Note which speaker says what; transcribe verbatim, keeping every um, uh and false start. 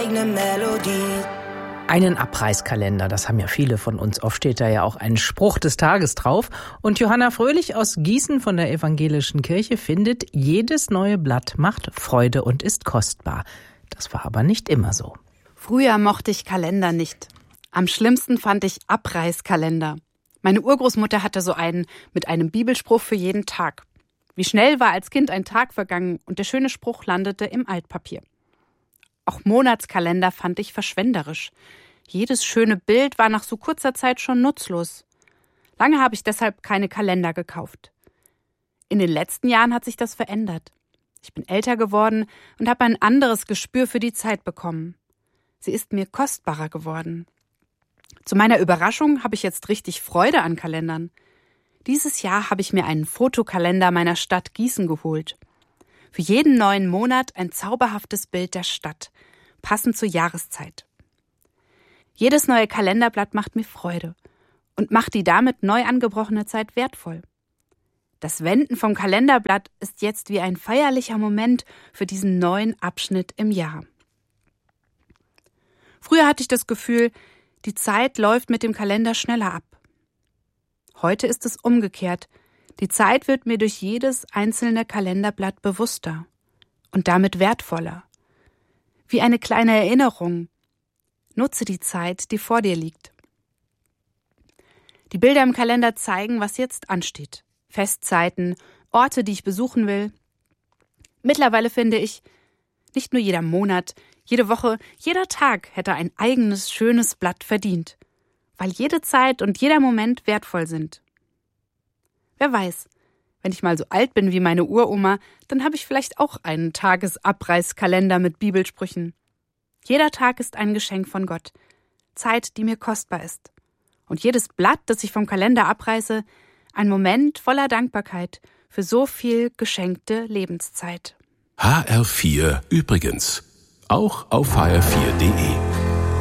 Speaker 1: eigene Melodie.
Speaker 2: Einen Abreißkalender, das haben ja viele von uns. Oft steht da ja auch ein Spruch des Tages drauf. Und Johanna Fröhlich aus Gießen von der Evangelischen Kirche findet, jedes neue Blatt macht Freude und ist kostbar. Das war aber nicht immer so.
Speaker 3: Früher mochte ich Kalender nicht. Am schlimmsten fand ich Abreißkalender. Meine Urgroßmutter hatte so einen mit einem Bibelspruch für jeden Tag. Wie schnell war als Kind ein Tag vergangen und der schöne Spruch landete im Altpapier. Auch Monatskalender fand ich verschwenderisch. Jedes schöne Bild war nach so kurzer Zeit schon nutzlos. Lange habe ich deshalb keine Kalender gekauft. In den letzten Jahren hat sich das verändert. Ich bin älter geworden und habe ein anderes Gespür für die Zeit bekommen. Sie ist mir kostbarer geworden. Zu meiner Überraschung habe ich jetzt richtig Freude an Kalendern. Dieses Jahr habe ich mir einen Fotokalender meiner Stadt Gießen geholt. Für jeden neuen Monat ein zauberhaftes Bild der Stadt, passend zur Jahreszeit. Jedes neue Kalenderblatt macht mir Freude und macht die damit neu angebrochene Zeit wertvoll. Das Wenden vom Kalenderblatt ist jetzt wie ein feierlicher Moment für diesen neuen Abschnitt im Jahr. Früher hatte ich das Gefühl, die Zeit läuft mit dem Kalender schneller ab. Heute ist es umgekehrt. Die Zeit wird mir durch jedes einzelne Kalenderblatt bewusster und damit wertvoller. Wie eine kleine Erinnerung. Nutze die Zeit, die vor dir liegt. Die Bilder im Kalender zeigen, was jetzt ansteht. Festzeiten, Orte, die ich besuchen will. Mittlerweile finde ich, nicht nur jeder Monat, jede Woche, jeder Tag hätte ein eigenes, schönes Blatt verdient, weil jede Zeit und jeder Moment wertvoll sind. Wer weiß, wenn ich mal so alt bin wie meine Uroma, dann habe ich vielleicht auch einen Tagesabreißkalender mit Bibelsprüchen. Jeder Tag ist ein Geschenk von Gott, Zeit, die mir kostbar ist. Und jedes Blatt, das ich vom Kalender abreiße, ein Moment voller Dankbarkeit für so viel geschenkte Lebenszeit.
Speaker 4: H R vier übrigens, auch auf h r vier punkt de.